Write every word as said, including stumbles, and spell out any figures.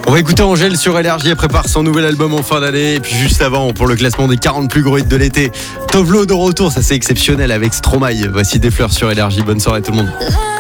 On va écouter Angèle sur Énergie, elle prépare son nouvel album en fin d'année. Et puis juste avant, pour le classement des quarante plus gros hits de l'été, Tovlo de retour, ça c'est exceptionnel avec Stromae. Voici Des fleurs sur Énergie, bonne soirée tout le monde.